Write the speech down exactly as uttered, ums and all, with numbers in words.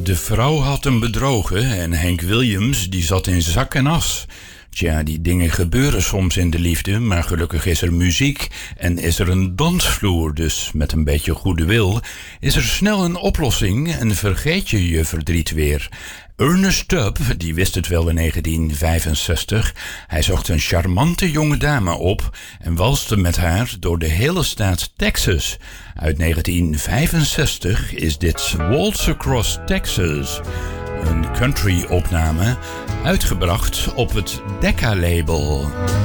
De vrouw had hem bedrogen en Hank Williams die zat in zak en as. Tja, die dingen gebeuren soms in de liefde, maar gelukkig is er muziek en is er een dansvloer. Dus met een beetje goede wil is er snel een oplossing en vergeet je je verdriet weer. Ernest Tubb, die wist het wel in negentien vijfenzestig. Hij zocht een charmante jonge dame op en walste met haar door de hele staat Texas. Uit negentien vijfenzestig is dit Waltz Across Texas. Een country-opname, uitgebracht op het Decca-label.